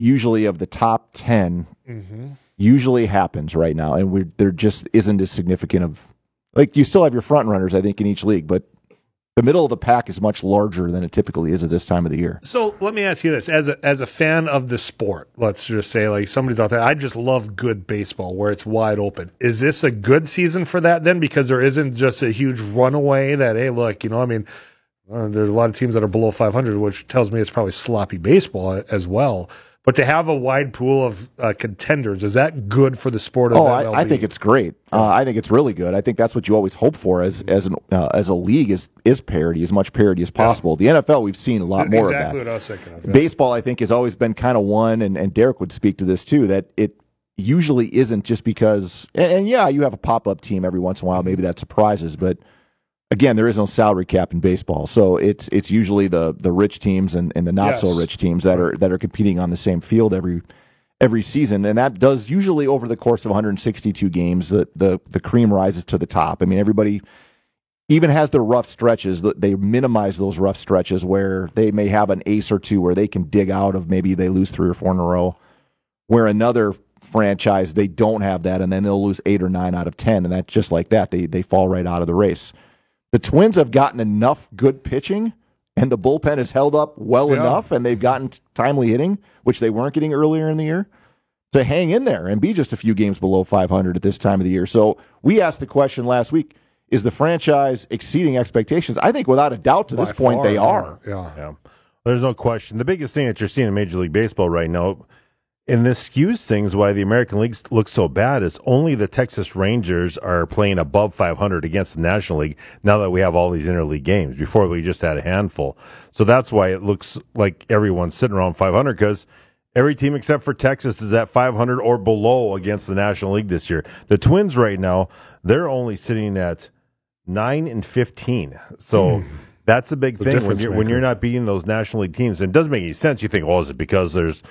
usually of the top 10 usually happens right now, and there just isn't as significant of, like, you still have your front runners, I think, in each league, but the middle of the pack is much larger than it typically is at this time of the year. So let me ask you this. As a fan of the sport, let's just say, like, somebody's out there, I just love good baseball where it's wide open. Is this a good season for that then? Because there isn't just a huge runaway that, hey, look, there's a lot of teams that are below 500, which tells me it's probably sloppy baseball as well. But to have a wide pool of contenders, is that good for the sport of MLB? I think it's great. I think it's really good. I think that's what you always hope for as a league is parity, as much parity as possible. The NFL, we've seen a lot more of that. Exactly what I was thinking of. Yeah. Baseball, I think, has always been kind of one, and Derek would speak to this too, that it usually isn't just because, and yeah, you have a pop-up team every once in a while, maybe that surprises, but again, there is no salary cap in baseball, so it's usually the rich teams and the not so rich teams that are competing on the same field every season, and that does usually over the course of 162 games the cream rises to the top. I mean, everybody even has their rough stretches. They minimize those rough stretches where they may have an ace or two where they can dig out of, maybe they lose 3 or 4 in a row, where another franchise they don't have that, and then they'll lose 8 or 9 out of 10, and that's just like that. They fall right out of the race. The Twins have gotten enough good pitching, and the bullpen has held up well enough, and they've gotten timely hitting, which they weren't getting earlier in the year, to hang in there and be just a few games below 500 at this time of the year. So we asked the question last week, is the franchise exceeding expectations? I think without a doubt to this point they are. Yeah. There's no question. The biggest thing that you're seeing in Major League Baseball right now, and this skews things why the American League looks so bad, is only the Texas Rangers are playing above 500 against the National League now that we have all these interleague games. Before, we just had a handful. So that's why it looks like everyone's sitting around 500, because every team except for Texas is at 500 or below against the National League this year. The Twins right now, they're only sitting at 9-15. So that's a big thing when you're not beating those National League teams. And it doesn't make any sense. You think, is it because there's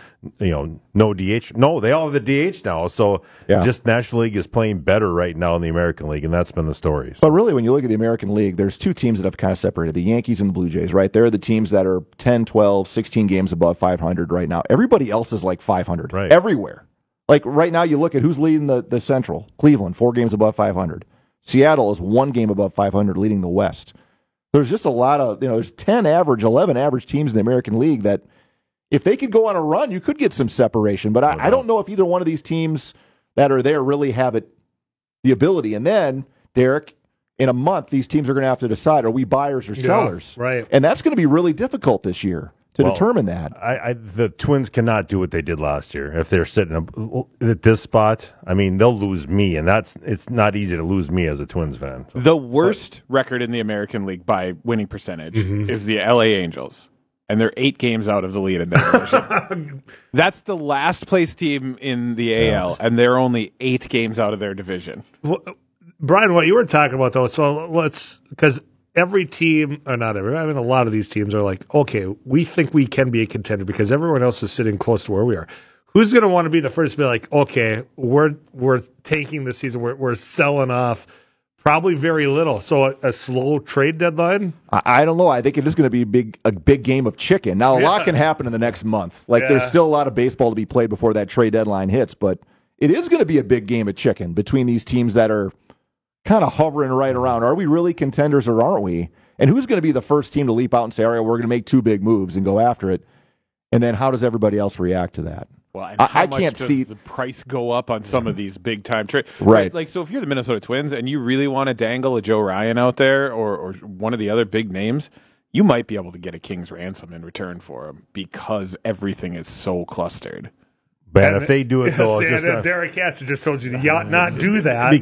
no DH? No, they all have the DH now. So just National League is playing better right now in the American League, and that's been the story. But really, when you look at the American League, there's two teams that have kind of separated, the Yankees and the Blue Jays, right? They're the teams that are 10, 12, 16 games above 500 right now. Everybody else is like 500 everywhere. Like right now, you look at who's leading the Central. Cleveland, 4 games above 500. Seattle is 1 game above 500 leading the West. There's just a lot of, there's 10 average, 11 average teams in the American League that if they could go on a run, you could get some separation. But I don't know if either one of these teams that are there really have the ability. And then, Derek, in a month, these teams are going to have to decide, are we buyers or sellers? Right. And that's going to be really difficult this year to determine that. The Twins cannot do what they did last year. If they're sitting at this spot, I mean, they'll lose me, and it's not easy to lose me as a Twins fan. The worst record in the American League by winning percentage is the LA Angels, and they're 8 games out of the lead in that division. That's the last place team in the AL, and they're only 8 games out of their division. Well, Brian, what you were talking about, though, so because every team, or not every, I mean, a lot of these teams are like, okay, we think we can be a contender because everyone else is sitting close to where we are. Who's going to want to be the first to be like, okay, we're tanking this season, we're selling off probably very little. So a slow trade deadline? I don't know. I think it is going to be a big game of chicken. Now, a lot can happen in the next month. There's still a lot of baseball to be played before that trade deadline hits, but it is going to be a big game of chicken between these teams that are kind of hovering right around. Are we really contenders or aren't we? And who's going to be the first team to leap out and say, all right, we're going to make 2 big moves and go after it? And then how does everybody else react to that? Well, and how much does the price go up on some of these big-time trades? Right. Like, so if you're the Minnesota Twins and you really want to dangle a Joe Ryan out there or one of the other big names, you might be able to get a king's ransom in return for him because everything is so clustered. But if they do it, though, Derek Hatcher just told you to not do that.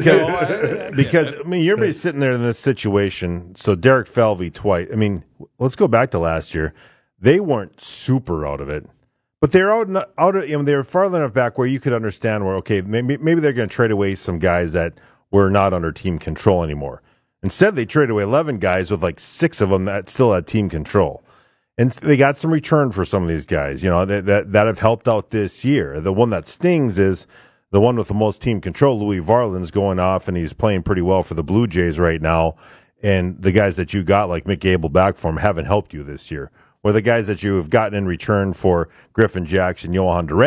Because I mean, you're sitting there in this situation. So Derek Falvey twice. I mean, let's go back to last year. They weren't super out of it, but they're out of. They were far enough back where you could understand where maybe they're going to trade away some guys that were not under team control anymore. Instead, they traded away 11 guys with like 6 of them that still had team control. And they got some return for some of these guys, that have helped out this year. The one that stings is the one with the most team control. Louis Varland's going off, and he's playing pretty well for the Blue Jays right now. And the guys that you got, like Mick Gable back for him, haven't helped you this year. or the guys that you have gotten in return for Griffin Jackson, Johan Duran.